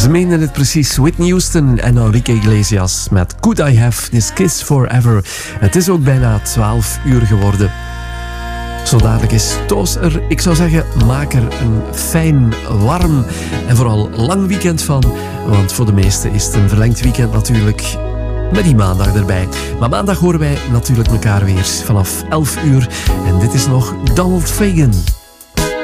Ze meenden het precies. Whitney Houston en Enrique Iglesias met Could I Have This Kiss Forever. Het is ook bijna 12 uur geworden. Zo dadelijk is Toos er. Ik zou zeggen, maak er een fijn, warm en vooral lang weekend van. Want voor de meesten is het een verlengd weekend natuurlijk. Met die maandag erbij. Maar maandag horen wij natuurlijk elkaar weer vanaf 11 uur. En dit is nog Donald Fagen.